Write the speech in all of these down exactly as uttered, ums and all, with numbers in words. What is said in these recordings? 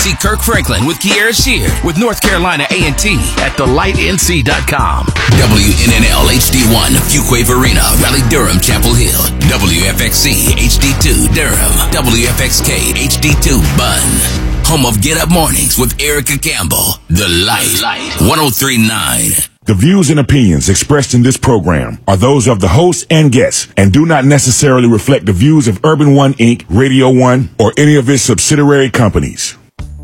See Kirk Franklin with Kiara Shear with North Carolina A and T at the light n c dot com. W N N L H D one, Fuquay Varina, Raleigh Durham, Chapel Hill. W F X C H D two, Durham. W F X K H D two, Bunn. Home of Get Up Mornings with Erica Campbell. The Light, one oh three point nine. The views and opinions expressed in this program are those of the host and guests and do not necessarily reflect the views of Urban One Incorporated, Radio One, or any of its subsidiary companies.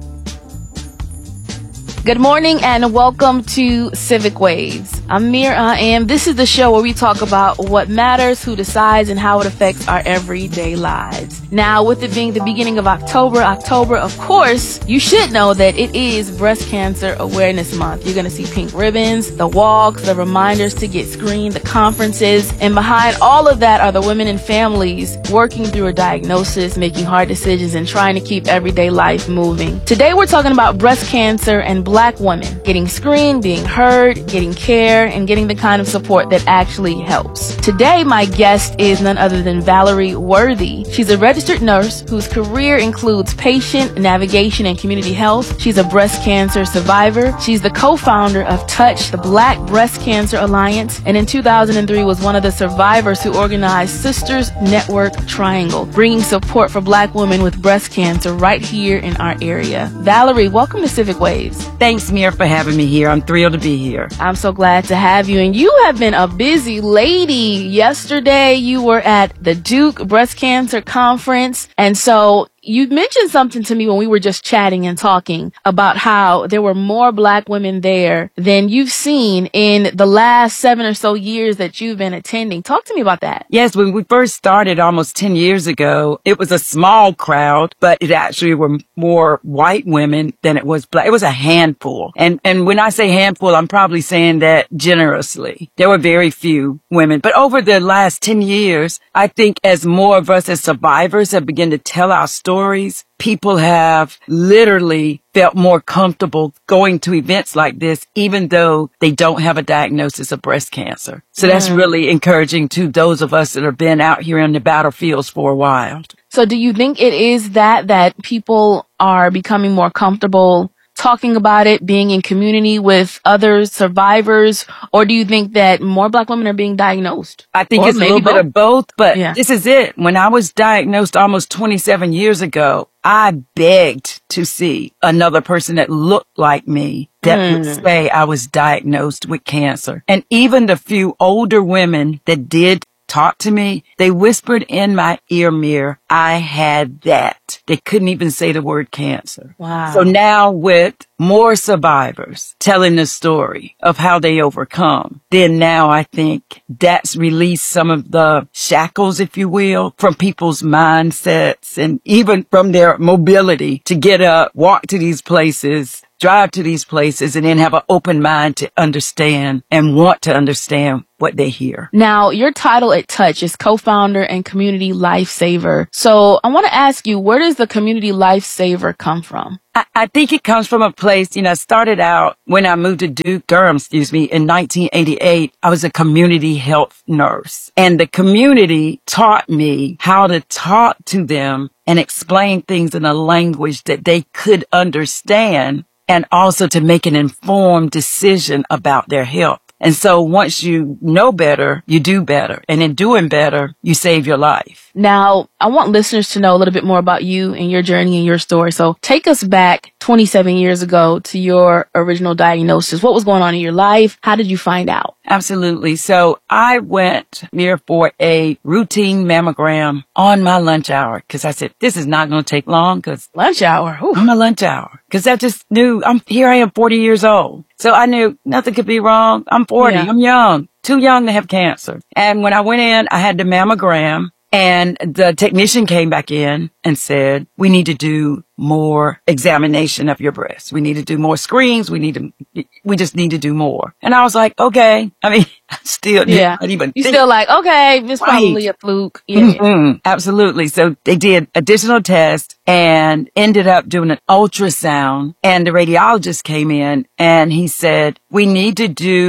Good morning and welcome to Civic Waves. I'm Mir I Am. This is the show where we talk about what matters, who decides, and how it affects our everyday lives. Now, with it being the beginning of October, October, of course, you should know that it is Breast Cancer Awareness Month. You're going to see pink ribbons, the walks, the reminders to get screened, the conferences, and behind all of that are the women and families working through a diagnosis, making hard decisions, and trying to keep everyday life moving. Today, we're talking about breast cancer and Black women getting screened, being heard, getting care, and getting the kind of support that actually helps. Today, my guest is none other than Valerie Worthy. She's a registered nurse whose career includes patient navigation and community health. She's a breast cancer survivor. She's the co-founder of Touch, the Black Breast Cancer Alliance, and in two thousand three was one of the survivors who organized Sisters Network Triangle, bringing support for Black women with breast cancer right here in our area. Valerie, welcome to Civic Waves. Thanks, Mir, for having me here. I'm thrilled to be here. I'm so glad to have you. And you have been a busy lady. Yesterday, you were at the Duke Breast Cancer Conference. And so you mentioned something to me when we were just chatting and talking about how there were more Black women there than you've seen in the last seven or so years that you've been attending. Talk to me about that. Yes, when we first started almost ten years ago, it was a small crowd, but it actually were more white women than it was Black. It was a handful. And, and when I say handful, I'm probably saying that generously. There were very few women. But over the last ten years, I think as more of us as survivors have begun to tell our stories, Stories, people have literally felt more comfortable going to events like this, even though they don't have a diagnosis of breast cancer. So yeah. That's really encouraging to those of us that have been out here in the battlefields for a while. So do you think it is that, that people are becoming more comfortable talking about it, being in community with other survivors, or do you think that more Black women are being diagnosed? I think or it's a little both? bit of both, but yeah. This is it. When I was diagnosed almost twenty-seven years ago, I begged to see another person that looked like me that mm. would say I was diagnosed with cancer. And even the few older women that did talk to me, they whispered in my ear mirror, I had that. They couldn't even say the word cancer. Wow. So now with more survivors telling the story of how they overcome, then now I think that's released some of the shackles, if you will, from people's mindsets and even from their mobility to get up, walk to these places, drive to these places, and then have an open mind to understand and want to understand what they hear. Now, your title at Touch is co-founder and community lifesaver. So I want to ask you, where does the community lifesaver come from? I, I think it comes from a place, you know, I started out when I moved to Duke, Durham, excuse me, in nineteen eighty-eight. I was a community health nurse, and the community taught me how to talk to them and explain things in a language that they could understand, and also to make an informed decision about their health. And so once you know better, you do better. And in doing better, you save your life. Now, I want listeners to know a little bit more about you and your journey and your story. So take us back twenty-seven years ago to your original diagnosis. What was going on in your life? How did you find out? Absolutely. So I went here for a routine mammogram on my lunch hour because I said, this is not going to take long because lunch hour on my lunch hour. Because I just knew I'm here. I am forty years old. So I knew nothing could be wrong. I'm forty. Yeah. I'm young, too young to have cancer. And when I went in, I had the mammogram. And the technician came back in and said, we need to do more examination of your breast. We need to do more screens. We need to, we just need to do more. And I was like, okay. I mean, I still yeah. didn't even You think. still like, okay, it's right. probably a fluke. Yeah. Mm-hmm. Absolutely. So they did additional tests and ended up doing an ultrasound. And the radiologist came in and he said, we need to do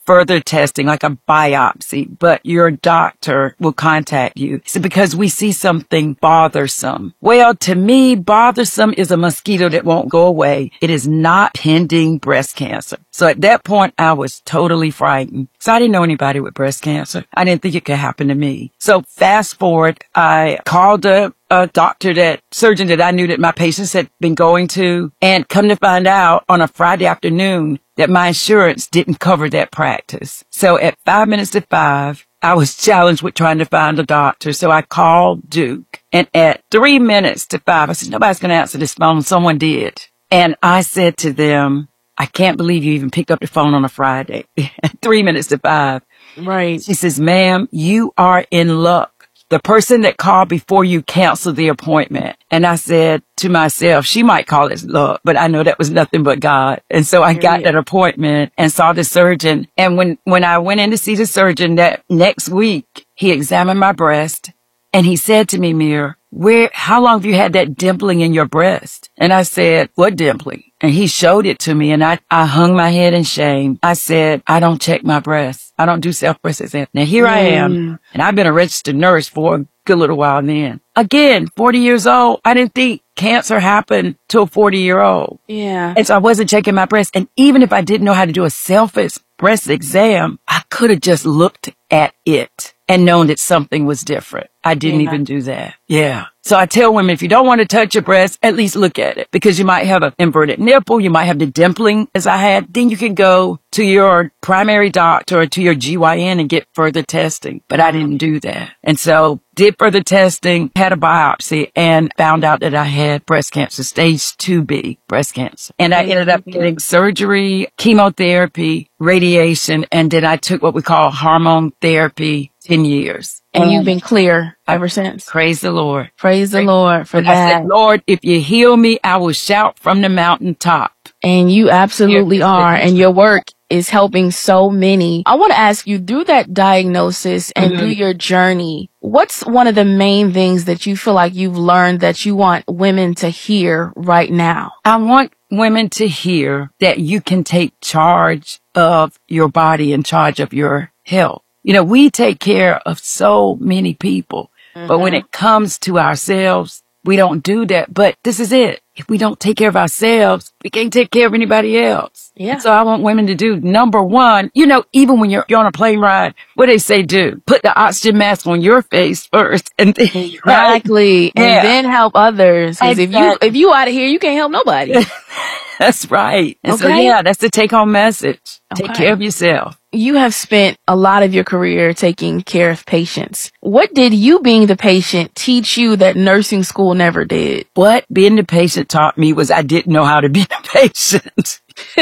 further testing, like a biopsy, but your doctor will contact you. So because we see something bothersome. Well, to me, bothersome is a mosquito that won't go away. It is not pending breast cancer. So at that point, I was totally frightened. So I didn't know anybody with breast cancer. I didn't think it could happen to me. So fast forward, I called a a doctor, that surgeon that I knew that my patients had been going to, and come to find out on a Friday afternoon that my insurance didn't cover that practice. So at five minutes to five, I was challenged with trying to find a doctor. So I called Duke, and at three minutes to five, I said, nobody's going to answer this phone. Someone did. And I said to them, I can't believe you even picked up the phone on a Friday at three minutes to five. Right. She says, ma'am, you are in luck. The person that called before you canceled the appointment. And I said to myself, she might call it luck, but I know that was nothing but God. And so I got that appointment and saw the surgeon. And when, when I went in to see the surgeon that next week, he examined my breast and he said to me, Mir, where, how long have you had that dimpling in your breast? And I said, what dimpling? And he showed it to me, and I, I hung my head in shame. I said, I don't check my breasts. I don't do self-breast exams. Now here mm. I am, and I've been a registered nurse for a good little while then. Again, forty years old. I didn't think cancer happened to a forty year old. Yeah. And so I wasn't checking my breasts. And even if I didn't know how to do a self-breast exam, I could have just looked at it and known that something was different. I didn't yeah. even do that. Yeah. So I tell women, if you don't want to touch your breast, at least look at it, because you might have an inverted nipple. You might have the dimpling as I had. Then you can go to your primary doctor or to your G Y N and get further testing. But I didn't do that. And so did further testing, had a biopsy, and found out that I had breast cancer, stage two B breast cancer. And I ended up getting surgery, chemotherapy, radiation, and then I took what we call hormone therapy ten years. And you've been clear ever since. Praise the Lord. Praise the Lord for and that. I said, Lord, if you heal me, I will shout from the mountaintop. And you absolutely are. And your work is helping so many. I want to ask you, through that diagnosis and mm-hmm. through your journey, what's one of the main things that you feel like you've learned that you want women to hear right now? I want women to hear that you can take charge of your body and charge of your health. You know, we take care of so many people, mm-hmm. but when it comes to ourselves, we don't do that. But this is it. If we don't take care of ourselves, we can't take care of anybody else. Yeah. And so I want women to do, number one, you know, even when you're, you're on a plane ride, what they say do? Put the oxygen mask on your face first. And then, exactly. Right? And yeah. then help others. Because exactly. if you, if you out of here, you can't help nobody. That's right. And okay. so, yeah, that's the take home message. Okay. Take care of yourself. You have spent a lot of your career taking care of patients. What did you being the patient teach you that nursing school never did? What being the patient taught me was I didn't know how to be the patient.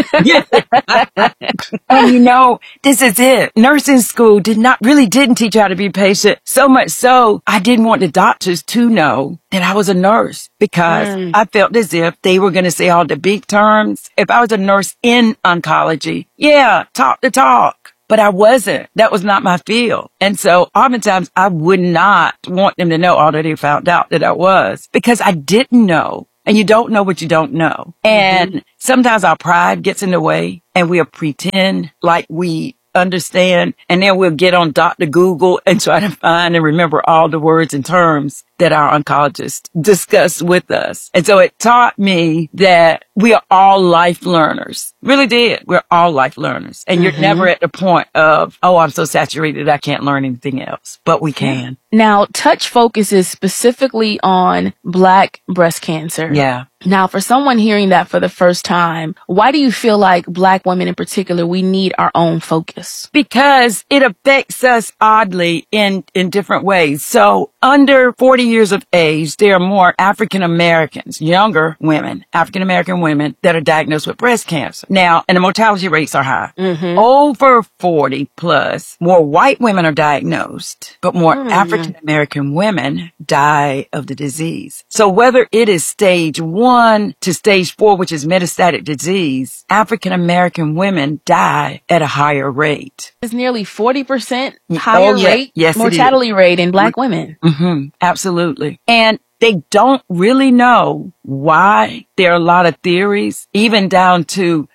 And you know, this is it. Nursing school did not really didn't teach you how to be patient. So much so, I didn't want the doctors to know that I was a nurse, because mm. I felt as if they were going to say all the big terms. If I was a nurse in oncology, yeah, talk the talk. But I wasn't. That was not my field. And so oftentimes I would not want them to know, although they found out that I was, because I didn't know. And you don't know what you don't know. And mm-hmm. sometimes our pride gets in the way and we'll pretend like we understand. And then we'll get on Doctor Google and try to find and remember all the words and terms that our oncologist discussed with us. And so it taught me that we are all life learners. Really did. We're all life learners. And mm-hmm. you're never at the point of, oh, I'm so saturated I can't learn anything else. But we can. Now, Touch focuses specifically on Black breast cancer. Yeah. Now, for someone hearing that for the first time, why do you feel like Black women in particular, we need our own focus? Because it affects us oddly in, in different ways. So under forty years of age, there are more African Americans, younger women, African American women that are diagnosed with breast cancer. Now, and the mortality rates are high. Mm-hmm. Over forty plus, more white women are diagnosed, but more mm-hmm. African American women die of the disease. So whether it is stage one to stage four, which is metastatic disease, African American women die at a higher rate. It's nearly forty percent higher oh, yeah. rate, yes, mortality rate in Black women. Mm-hmm. Absolutely. And they don't really know why. There are a lot of theories, even down to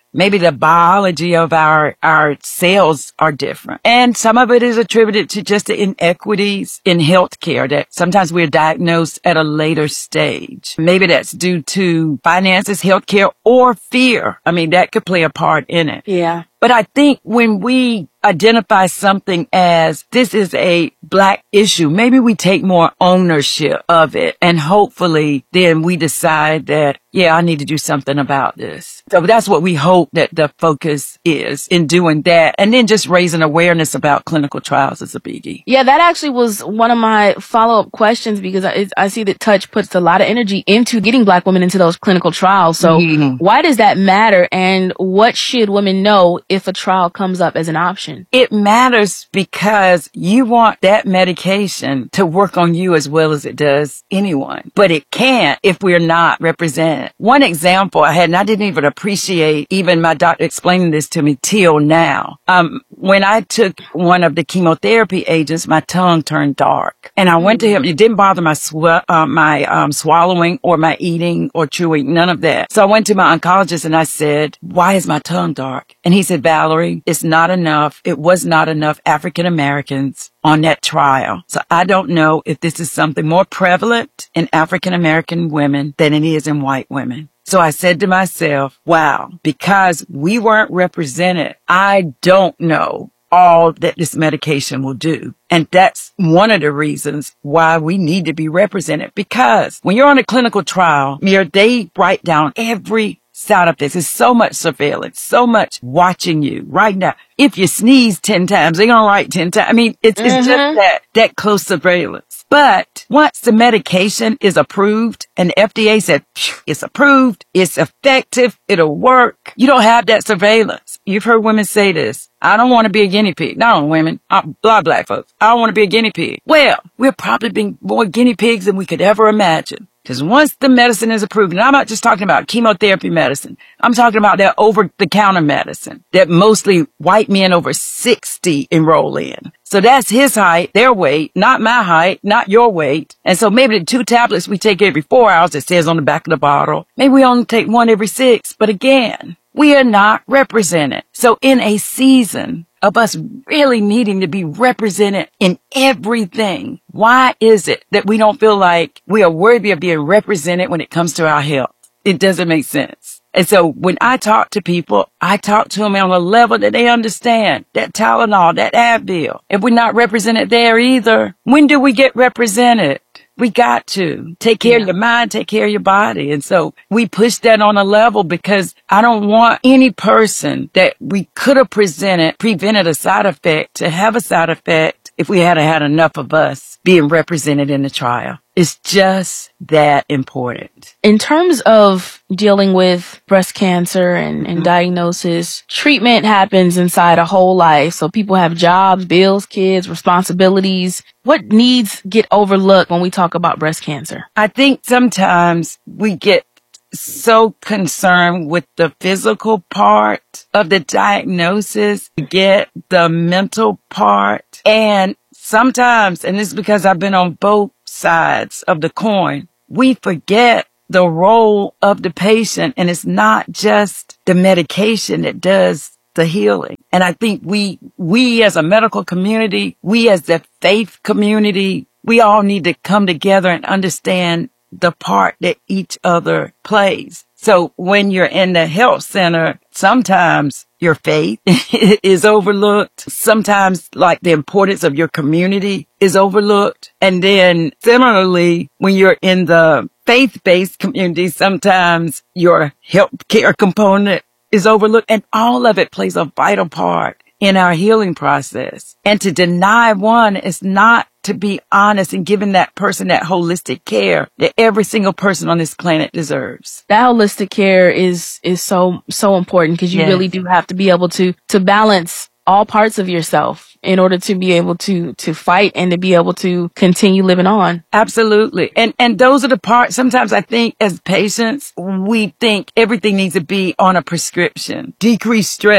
Maybe the biology of our, our cells are different. And some of it is attributed to just the inequities in healthcare that sometimes we're diagnosed at a later stage. Maybe that's due to finances, healthcare, or fear. I mean, that could play a part in it. Yeah. But I think when we identify something as this is a Black issue, maybe we take more ownership of it, and hopefully then we decide that, yeah, I need to do something about this. So that's what we hope that the focus is in doing that. And then just raising awareness about clinical trials is a biggie. Yeah, that actually was one of my follow-up questions, because I, I see that Touch puts a lot of energy into getting Black women into those clinical trials. So mm-hmm. why does that matter? And what should women know if a trial comes up as an option? It matters because you want that medication to work on you as well as it does anyone. But it can't if we're not represented. One example I had, and I didn't even appreciate even my doctor explaining this to me till now. Um, when I took one of the chemotherapy agents, my tongue turned dark. And I went to him. It didn't bother my sw- uh, my um, swallowing or my eating or chewing, none of that. So I went to my oncologist and I said, why is my tongue dark? And he said, Valerie, it's not enough. It was not enough African Americans on that trial. So I don't know if this is something more prevalent in African American women than it is in white women. So I said to myself, wow, because we weren't represented, I don't know all that this medication will do. And that's one of the reasons why we need to be represented, because when you're on a clinical trial, they write down every side effects. There's so much surveillance, so much watching you right now. If you sneeze ten times, they're going to write ten times. I mean, it's, mm-hmm. it's just that, that close surveillance. But once the medication is approved and the F D A said it's approved, it's effective, it'll work, you don't have that surveillance. You've heard women say this. I don't want to be a guinea pig. Not women, uh, blah, Black folks. I don't want to be a guinea pig. Well, we're probably being more guinea pigs than we could ever imagine. Because once the medicine is approved, and I'm not just talking about chemotherapy medicine, I'm talking about that over-the-counter medicine that mostly white men over sixty enroll in. So that's his height, their weight, not my height, not your weight. And so maybe the two tablets we take every four hours, it says on the back of the bottle, maybe we only take one every six. But again, we are not represented. So in a season of us really needing to be represented in everything, why is it that we don't feel like we are worthy of being represented when it comes to our health? It doesn't make sense. And so when I talk to people, I talk to them on a level that they understand. That Tylenol, that Advil. If we're not represented there either, when do we get represented? We got to take care yeah. of your mind, take care of your body. And so we push that on a level because I don't want any person that we could have presented, prevented a side effect to have a side effect if we had had enough of us being represented in the trial. It's just that important. In terms of dealing with breast cancer and, and mm-hmm. diagnosis, treatment happens inside a whole life. So people have jobs, bills, kids, responsibilities. What needs get overlooked when we talk about breast cancer? I think sometimes we get so concerned with the physical part of the diagnosis, get the mental part. And sometimes, and it's because I've been on both sides of the coin, we forget the role of the patient, and it's not just the medication that does the healing. And I think we, we as a medical community, we as the faith community, we all need to come together and understand the part that each other plays. So when you're in the health center, sometimes your faith is overlooked. Sometimes like the importance of your community is overlooked. And then similarly, when you're in the faith-based community, sometimes your health care component is overlooked. And all of it plays a vital part in our healing process. And to deny one is not to be honest and giving that person that holistic care that every single person on this planet deserves. That holistic care is, is so, so important because you yes. really do have to be able to, to balance all parts of yourself in order to be able to, to fight and to be able to continue living on. Absolutely. And, and those are the parts. Sometimes I think as patients, we think everything needs to be on a prescription, decrease stress.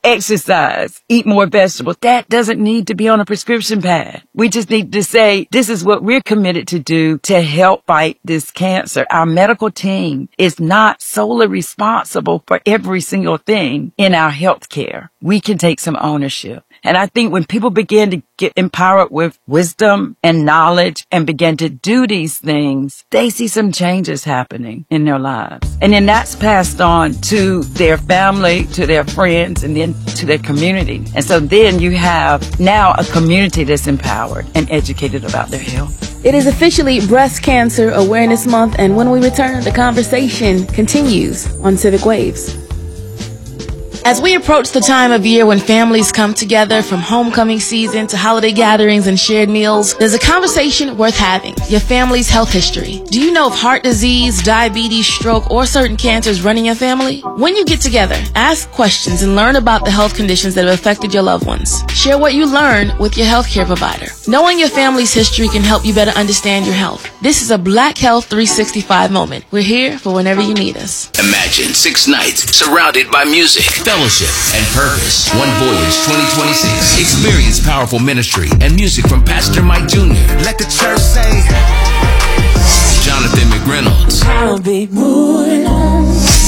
exercise, eat more vegetables. That doesn't need to be on a prescription pad. We just need to say, this is what we're committed to do to help fight this cancer. Our medical team is not solely responsible for every single thing in our health care. We can take some ownership. And I think when people begin to get empowered with wisdom and knowledge and begin to do these things, they see some changes happening in their lives. And then that's passed on to their family, to their friends, and then to their community. And so then you have now a community that's empowered and educated about their health. It is officially Breast Cancer Awareness Month, and when we return, the conversation continues on Civic Waves. As we approach the time of year when families come together from homecoming season to holiday gatherings and shared meals, there's a conversation worth having: your family's health history. Do you know of heart disease, diabetes, stroke, or certain cancers running your family? When you get together, ask questions and learn about the health conditions that have affected your loved ones. Share what you learn with your healthcare provider. Knowing your family's history can help you better understand your health. This is a Black Health three sixty-five moment. We're here for whenever you need us. Imagine six nights surrounded by music, fellowship, and purpose. One Voyage twenty twenty-six. Experience powerful ministry and music from Pastor Mike Junior Let the church say, Jonathan McReynolds, I'll be moving on.